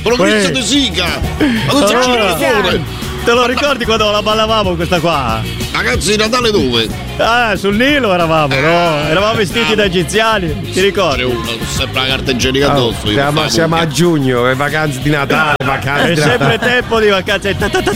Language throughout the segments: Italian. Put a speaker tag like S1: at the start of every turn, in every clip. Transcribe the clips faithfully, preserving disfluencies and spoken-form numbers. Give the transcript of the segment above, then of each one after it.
S1: Provincia di Sica. Ma non c'è
S2: Te lo ricordi quando la ballavamo questa qua?
S1: Ragazzi, Natale dove?
S2: Ah, sul Nilo eravamo, no? Eravamo vestiti da egiziani, ti ricordi?
S1: Uno, sempre la carta igienica addosso.
S3: Oh, siamo, siamo a giugno, le vacanze di Natale, vacanze
S2: È
S3: di
S2: sempre
S3: Natale.
S2: tempo di vacanze.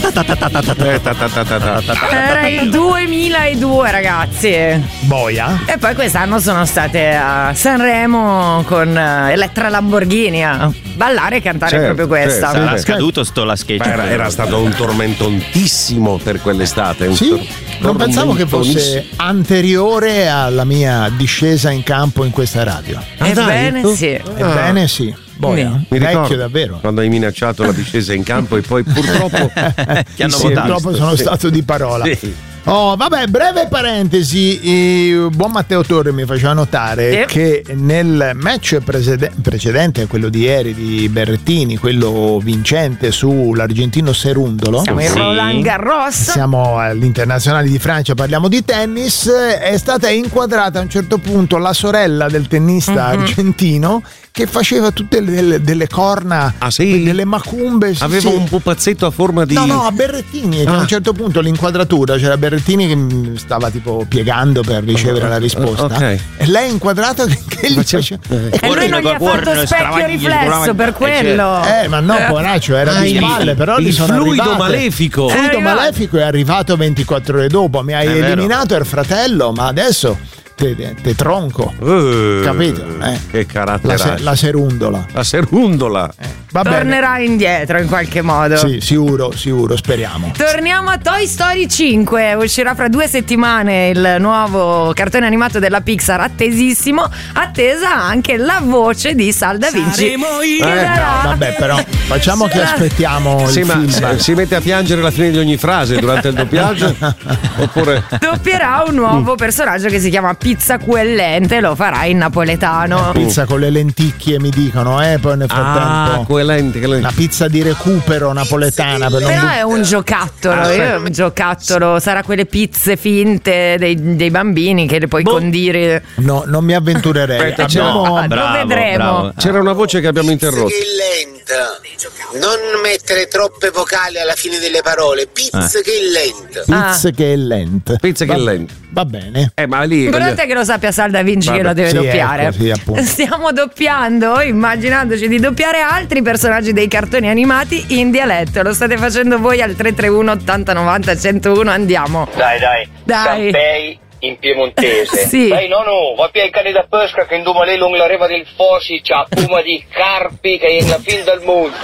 S4: Era il duemiladue, ragazzi.
S2: Boia.
S4: E poi quest'anno sono state a Sanremo con Elettra Lamborghini a ballare e cantare
S3: Certo,
S4: proprio questa.
S3: certo.
S2: Sarà scaduto sto la sketch.
S3: Era, era stato un tormentontissimo per quell'estate. Un
S5: Sì,
S3: tor-
S5: non pensavo che fosse
S3: tormentonissimo.
S5: anteriore alla mia discesa in campo in questa radio.
S3: Ah, dai?
S4: Ebbene sì.
S5: Ebbene sì. Boia,
S3: Mi
S5: vecchio
S3: ricordo
S5: davvero.
S3: quando hai minacciato la discesa in campo e poi purtroppo
S2: Ti hanno
S5: Sì,
S2: votato.
S5: purtroppo sono
S3: Sì.
S5: stato di parola.
S3: Sì.
S5: Oh, vabbè, breve parentesi. eh, Buon Matteo Torre mi faceva notare
S4: Sì.
S5: che nel match presede- precedente, quello di ieri di Berrettini, quello vincente sull'argentino Serundolo,
S4: Siamo in
S2: Sì.
S4: Roland Garros.
S5: siamo all'Internazionale di Francia, parliamo di tennis. È stata inquadrata a un certo punto la sorella del tennista
S4: Mhm.
S5: argentino che faceva tutte le- delle, delle corna,
S3: Ah, sì?
S5: delle macumbe. sì,
S3: aveva
S5: sì.
S3: un pupazzetto a forma di
S5: No, no, a Berrettini, e che a
S3: Ah.
S5: un certo punto l'inquadratura c'era Berrettini che mh, stava tipo piegando per ricevere la risposta,
S3: Ok.
S5: e lei inquadrata che, che gli faceva.
S4: E lui non gli ha
S2: Corrino,
S4: fatto specchio
S2: stravagli,
S4: riflesso
S2: stravagli.
S4: per quello.
S5: Eh, ma no, poraccio, era
S3: Ah,
S5: di
S3: il-
S5: spalle, però
S3: il
S5: gli sono
S3: fluido
S5: arrivate.
S3: malefico.
S5: Il fluido
S4: È arrivato.
S5: malefico è arrivato ventiquattro ore dopo. Mi hai
S2: È vero.
S5: eliminato il fratello, ma adesso te, te- te tronco.
S3: Eh,
S5: Capito? Eh.
S3: Che carattere.
S5: La, se- la serundola.
S3: La serundola.
S5: Va bene.
S4: Tornerà indietro in qualche modo.
S5: Sì, sicuro, sicuro, speriamo.
S4: Torniamo a Toy Story cinque. Uscirà fra due settimane il nuovo cartone animato della Pixar, attesissimo. Attesa anche la voce di Sal Da Vinci. Che
S3: Eh,
S4: darà-
S5: No, vabbè, però facciamo che aspettiamo
S3: Sì,
S5: il
S3: ma
S5: film.
S3: si, si mette a piangere alla fine di ogni frase durante il doppiaggio? Oppure
S4: doppierà un nuovo personaggio che si chiama Pizza Quellente. Lo farà in napoletano.
S5: Pizza con le lenticchie mi dicono, eh, poi nel frattempo.
S3: ah, quellente, quellente.
S5: Una pizza di recupero napoletana per non
S4: Però
S5: bu-
S4: è un giocattolo,
S5: Ah,
S4: io- un giocattolo, sarà quelle pizze finte dei, dei bambini che le puoi condire.
S5: No, non mi avventurerei.
S3: Aspetta,
S5: Abbiamo-
S4: no. Lo vedremo.
S3: C'era una voce che abbiamo interrotto.
S6: Che è lenta. Non mettere troppe vocali alla fine delle parole. Pizza che è lenta.
S5: Pizza che è lenta.
S3: Pizza che
S5: Va-
S3: è lenta.
S5: Va bene.
S3: Eh, ma lì
S4: L'importante è che lo sappia Sal Da Vinci
S3: Vabbè,
S4: che lo deve
S5: sì,
S4: doppiare.
S5: ecco, sì, appunto.
S4: Stiamo doppiando, immaginandoci di doppiare altri personaggi dei cartoni animati in dialetto. Lo state facendo voi al tre tre uno ottanta novanta centouno. Andiamo.
S7: Dai, dai.
S4: Dai.
S7: Sampei in piemontese.
S4: Sì.
S7: Dai, no, no, va più ai cani da pesca che in Dumalè lungo la riva del Fosi c'ha puma di carpi che è la fin del mondo.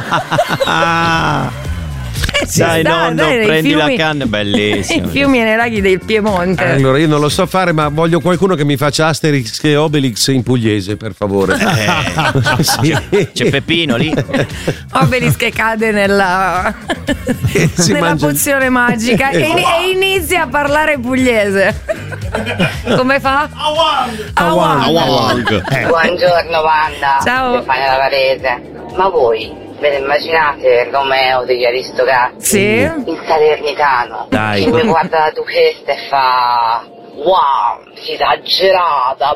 S2: Ah,
S4: Eh, ci
S2: dai,
S4: sta,
S2: nonno,
S4: dai, nei
S2: prendi la
S4: fiumi-
S2: canna, bellissimo.
S4: I fiumi e nei laghi del Piemonte.
S3: Allora, io non lo so fare, ma voglio qualcuno che mi faccia Asterix e Obelix in pugliese, per favore.
S2: Eh,
S3: Sì.
S2: C'è Peppino lì.
S4: Obelisk che cade nella,
S3: si
S4: nella
S3: mangia-
S4: pozione magica e, e inizia a parlare pugliese. Come fa? Awang.
S1: Awang.
S5: Eh,
S8: Buongiorno Wanda,
S4: Ciao.
S8: Stefania Lavarese. Ma voi ve ne immaginate Romeo degli Aristocratici?
S4: Sì.
S8: Il Salernitano.
S2: Dai.
S8: Che mi guarda la duchessa e fa... Wow, esagerata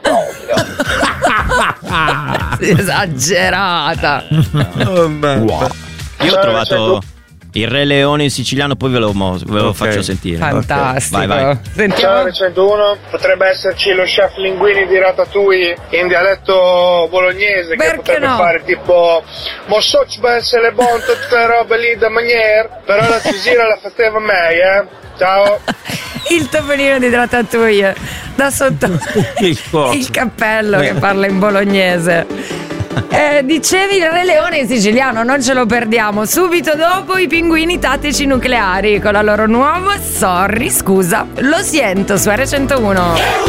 S8: proprio.
S4: Esagerata.
S2: Io ho trovato il Re Leone in siciliano, poi ve lo, mo- ve lo
S3: Ok.
S2: faccio sentire.
S4: Fantastico.
S2: Vai, vai.
S4: Sentiamo.
S7: centouno potrebbe esserci lo chef Linguini di Ratatouille in dialetto bolognese.
S4: Perché
S7: che potrebbe
S4: no?
S7: fare tipo mo so ci pensa le buone tutte queste robe lì da maniera, però la cisira la faceva meglio, eh. Ciao.
S4: Il topolino di Ratatouille da sotto
S3: Il cuoco.
S4: il cappello che parla in bolognese. Eh, dicevi il Re Leone in siciliano, non ce lo perdiamo. Subito dopo i pinguini tattici nucleari con la loro nuova Sorry, scusa, lo sento su R centouno.